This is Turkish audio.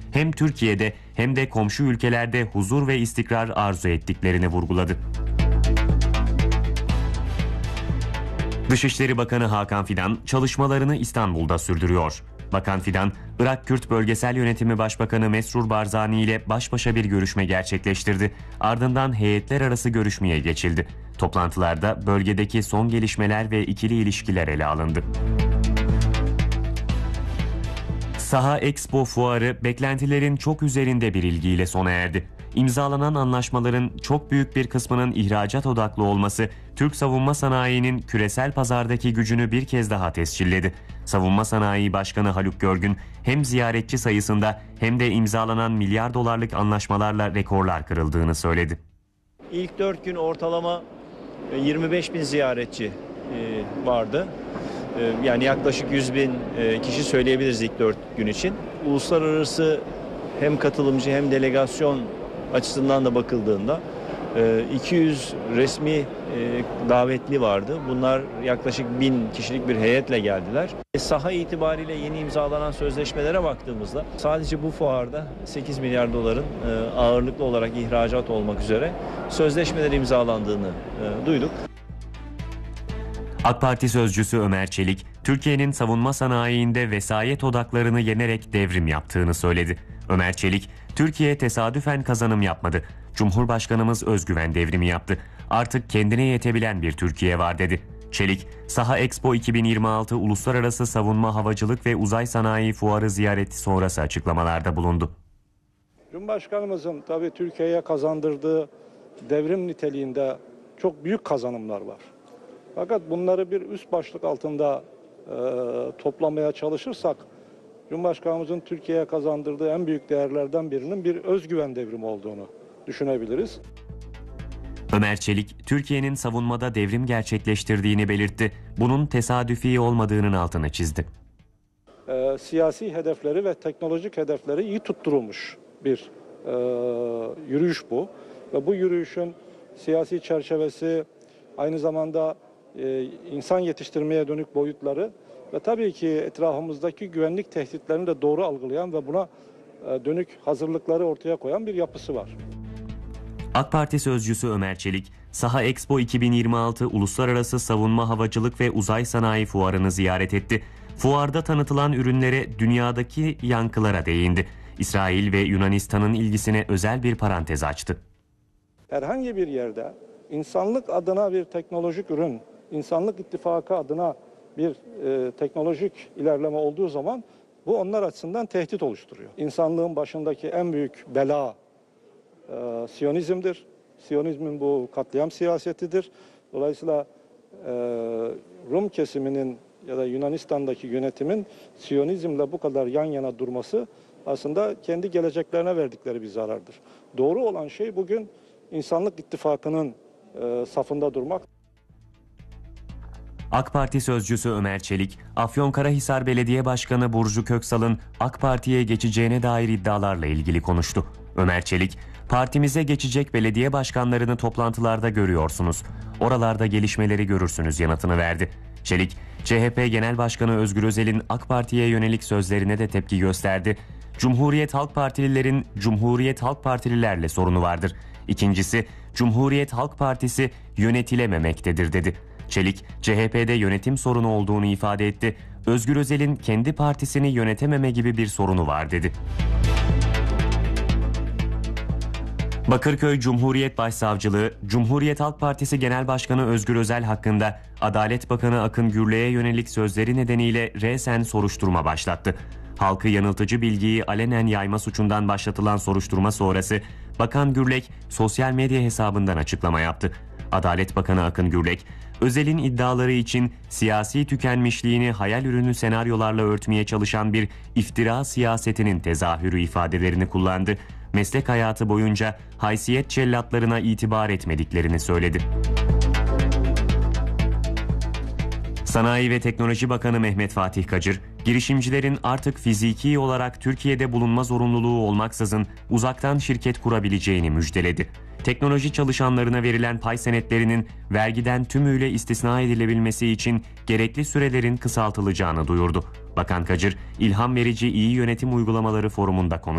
hem Türkiye'de hem de komşu ülkelerde huzur ve istikrar arzu ettiklerini vurguladı. Dışişleri Bakanı Hakan Fidan çalışmalarını İstanbul'da sürdürüyor. Bakan Fidan, Irak Kürt Bölgesel Yönetimi Başbakanı Mesrur Barzani ile baş başa bir görüşme gerçekleştirdi. Ardından heyetler arası görüşmeye geçildi. Toplantılarda bölgedeki son gelişmeler ve ikili ilişkiler ele alındı. Saha Expo fuarı beklentilerin çok üzerinde bir ilgiyle sona erdi. İmzalanan anlaşmaların çok büyük bir kısmının ihracat odaklı olması, Türk savunma sanayinin küresel pazardaki gücünü bir kez daha tescilledi. Savunma Sanayi Başkanı Haluk Görgün hem ziyaretçi sayısında hem de imzalanan milyar dolarlık anlaşmalarla rekorlar kırıldığını söyledi. İlk 4 gün ortalama 25 bin ziyaretçi vardı. Yani yaklaşık 100 bin kişi söyleyebiliriz ilk 4 gün için. Uluslararası hem katılımcı hem delegasyon açısından da bakıldığında 200 resmi davetli vardı. Bunlar yaklaşık 1000 kişilik bir heyetle geldiler. Saha itibariyle yeni imzalanan sözleşmelere baktığımızda sadece bu fuarda 8 milyar doların ağırlıklı olarak ihracat olmak üzere sözleşmeler imzalandığını duyduk. AK Parti sözcüsü Ömer Çelik, Türkiye'nin savunma sanayiinde vesayet odaklarını yenerek devrim yaptığını söyledi. Ömer Çelik, Türkiye tesadüfen kazanım yapmadı. Cumhurbaşkanımız özgüven devrimi yaptı. Artık kendine yetebilen bir Türkiye var dedi. Çelik, Saha Expo 2026 Uluslararası Savunma Havacılık ve Uzay Sanayi Fuarı ziyareti sonrası açıklamalarda bulundu. Cumhurbaşkanımızın tabii Türkiye'ye kazandırdığı devrim niteliğinde çok büyük kazanımlar var. Fakat bunları bir üst başlık altında toplamaya çalışırsak, Cumhurbaşkanımızın Türkiye'ye kazandırdığı en büyük değerlerden birinin bir özgüven devrimi olduğunu düşünebiliriz. Ömer Çelik, Türkiye'nin savunmada devrim gerçekleştirdiğini belirtti. Bunun tesadüfi olmadığının altını çizdi. Siyasi hedefleri ve teknolojik hedefleri iyi tutturulmuş bir yürüyüş bu. Ve bu yürüyüşün siyasi çerçevesi, aynı zamanda insan yetiştirmeye dönük boyutları ve tabii ki etrafımızdaki güvenlik tehditlerini de doğru algılayan ve buna dönük hazırlıkları ortaya koyan bir yapısı var. AK Parti sözcüsü Ömer Çelik, Saha Expo 2026 Uluslararası Savunma Havacılık ve Uzay Sanayi Fuarı'nı ziyaret etti. Fuarda tanıtılan ürünlere dünyadaki yankılara değindi. İsrail ve Yunanistan'ın ilgisine özel bir parantez açtı. Herhangi bir yerde insanlık adına bir teknolojik ürün, insanlık ittifakı adına bir teknolojik ilerleme olduğu zaman bu onlar açısından tehdit oluşturuyor. İnsanlığın başındaki en büyük bela Siyonizm'dir. Siyonizmin bu katliam siyasetidir. Dolayısıyla Rum kesiminin ya da Yunanistan'daki yönetimin Siyonizmle bu kadar yan yana durması aslında kendi geleceklerine verdikleri bir zarardır. Doğru olan şey bugün insanlık ittifakının safında durmak. AK Parti sözcüsü Ömer Çelik, Afyonkarahisar Belediye Başkanı Burcu Köksal'ın AK Parti'ye geçeceğine dair iddialarla ilgili konuştu. Ömer Çelik, partimize geçecek belediye başkanlarını toplantılarda görüyorsunuz. Oralarda gelişmeleri görürsünüz yanıtını verdi. Çelik, CHP Genel Başkanı Özgür Özel'in AK Parti'ye yönelik sözlerine de tepki gösterdi. Cumhuriyet Halk Partililerin Cumhuriyet Halk Partililerle sorunu vardır. İkincisi, Cumhuriyet Halk Partisi yönetilememektedir dedi. Çelik, CHP'de yönetim sorunu olduğunu ifade etti. Özgür Özel'in kendi partisini yönetememe gibi bir sorunu var dedi. Bakırköy Cumhuriyet Başsavcılığı, Cumhuriyet Halk Partisi Genel Başkanı Özgür Özel hakkında Adalet Bakanı Akın Gürlek'e yönelik sözleri nedeniyle resen soruşturma başlattı. Halkı yanıltıcı bilgiyi alenen yayma suçundan başlatılan soruşturma sonrası Bakan Gürlek sosyal medya hesabından açıklama yaptı. Adalet Bakanı Akın Gürlek, Özel'in iddiaları için siyasi tükenmişliğini hayal ürünü senaryolarla örtmeye çalışan bir iftira siyasetinin tezahürü ifadelerini kullandı. Meslek hayatı boyunca haysiyet cellatlarına itibar etmediklerini söyledi. Sanayi ve Teknoloji Bakanı Mehmet Fatih Kacır, girişimcilerin artık fiziki olarak Türkiye'de bulunma zorunluluğu olmaksızın uzaktan şirket kurabileceğini müjdeledi. Teknoloji çalışanlarına verilen pay senetlerinin vergiden tümüyle istisna edilebilmesi için gerekli sürelerin kısaltılacağını duyurdu. Bakan Kacır, ilham verici iyi yönetim uygulamaları forumunda konuştu.